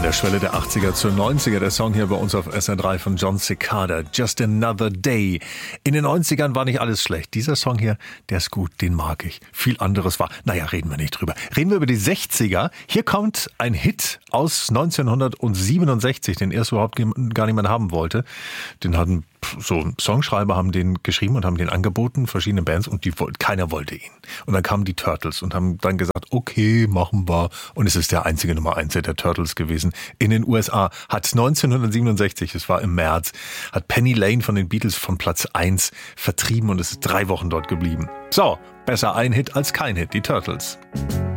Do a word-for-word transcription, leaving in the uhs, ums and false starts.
An der Schwelle der achtziger zu neunziger, der Song hier bei uns auf S R drei von Jon Secada, Just Another Day. In den neunzigern war nicht alles schlecht. Dieser Song hier, der ist gut, den mag ich. Viel anderes war, naja, reden wir nicht drüber. Reden wir über die sechziger. Hier kommt ein Hit aus neunzehnhundertsiebenundsechzig, den erst überhaupt gar niemand haben wollte. Den hatten so Songschreiber haben den geschrieben und haben den angeboten, verschiedene Bands, und die keiner wollte ihn. Und dann kamen die Turtles und haben dann gesagt, okay, machen wir. Und es ist der einzige Nummer eins der Turtles gewesen in den U S A. Hat neunzehnhundertsiebenundsechzig, es war im März, hat Penny Lane von den Beatles von Platz eins vertrieben und es ist drei Wochen dort geblieben. So, besser ein Hit als kein Hit, die Turtles.